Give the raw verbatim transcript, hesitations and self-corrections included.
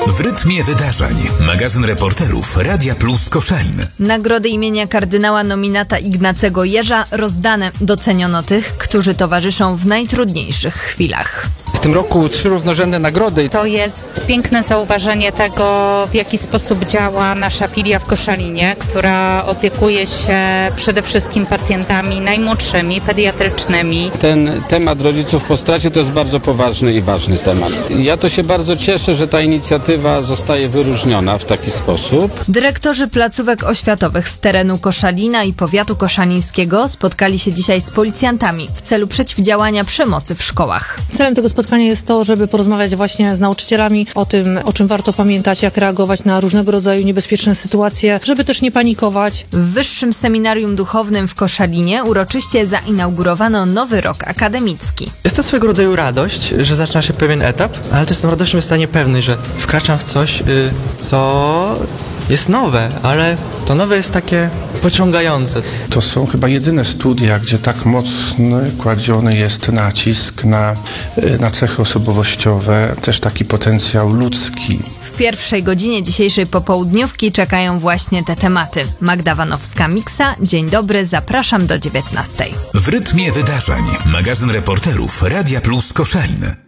W rytmie wydarzeń. Magazyn reporterów Radia Plus Koszalin. Nagrody imienia kardynała nominata Ignacego Jerza rozdane. Doceniono tych, którzy towarzyszą w najtrudniejszych chwilach. W tym roku trzy równorzędne nagrody. To jest piękne zauważenie tego, w jaki sposób działa nasza filia w Koszalinie, która opiekuje się przede wszystkim pacjentami najmłodszymi, pediatrycznymi. Ten temat rodziców po stracie to jest bardzo poważny i ważny temat. Ja to się bardzo cieszę, że ta inicjatywa zostaje wyróżniona w taki sposób. Dyrektorzy placówek oświatowych z terenu Koszalina i powiatu koszalińskiego spotkali się dzisiaj z policjantami w celu przeciwdziałania przemocy w szkołach. Celem tego spotkania jest to, żeby porozmawiać właśnie z nauczycielami o tym, o czym warto pamiętać, jak reagować na różnego rodzaju niebezpieczne sytuacje, żeby też nie panikować. W Wyższym Seminarium Duchownym w Koszalinie uroczyście zainaugurowano nowy rok akademicki. Jest to swego rodzaju radość, że zaczyna się pewien etap, ale też z tą radością jest stanie pewny, że wkraczam w coś, yy, co jest nowe, ale to nowe jest takie pociągające. To są chyba jedyne studia, gdzie tak mocny kładziony jest nacisk na, na cechy osobowościowe, też taki potencjał ludzki. W pierwszej godzinie dzisiejszej popołudniówki czekają właśnie te tematy. Magda Wanowska-Miksa, dzień dobry, zapraszam do dziewiętnastej. W rytmie wydarzeń. Magazyn reporterów Radia Plus Koszalin.